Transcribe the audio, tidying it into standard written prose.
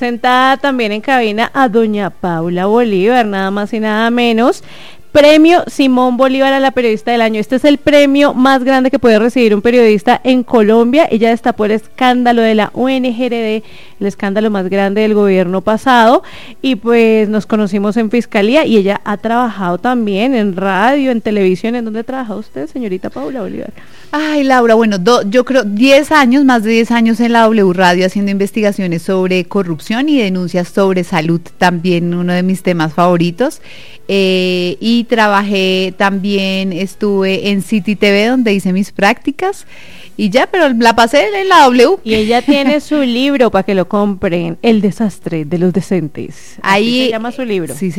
sentada también en cabina a doña Paula Bolívar, nada más y nada menos. Premio Simón Bolívar a la periodista del año. Este es el premio más grande que puede recibir un periodista en Colombia. Ella destapó el escándalo de la UNGRD, el escándalo más grande del gobierno pasado, y pues nos conocimos en fiscalía, y ella ha trabajado también en radio, en televisión. ¿En dónde ha trabajado usted, señorita Paula Bolívar? Ay, Laura, bueno, yo creo 10 años, más de 10 años en la W Radio haciendo investigaciones sobre corrupción y denuncias sobre salud, también uno de mis temas favoritos. Y trabajé también, estuve en City TV donde hice mis prácticas y ya, pero la pasé en la W. Y ella tiene su libro para que lo compren, El desastre de los decentes. Ahí así se llama su libro. Sí,